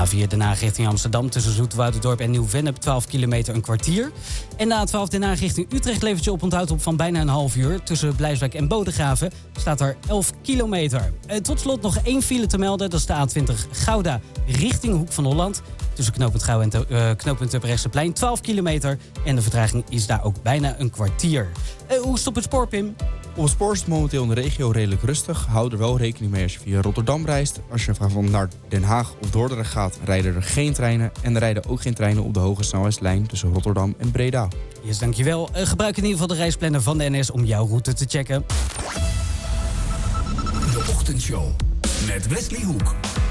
A4 Den Haag richting Amsterdam tussen Zoeterwoudendorp en Nieuw-Vennep 12 kilometer een kwartier. En de A12 Den Haag richting Utrecht levert je oponthoud op van bijna een half uur. Tussen Blijswijk en Bodegraven staat er 11 kilometer. Tot slot nog 1 file te melden. Dat is de A20 Gouda richting Hoek van Holland. Tussen knooppunt Gouda en knooppunt Terbrechtseplein 12 kilometer. En de vertraging is daar ook bijna een kwartier. Hoe is het op het spoor, Pim? Op het spoor is het momenteel in de regio redelijk rustig. Hou er wel rekening mee als je via Rotterdam reist. Als je van naar Den Haag of Dordrecht gaat, rijden er geen treinen. En er rijden ook geen treinen op de hoge snelheidslijn tussen Rotterdam en Breda. Yes, dankjewel. Gebruik in ieder geval de reisplanner van de NS om jouw route te checken. De Ochtendshow met Wesley Hoek.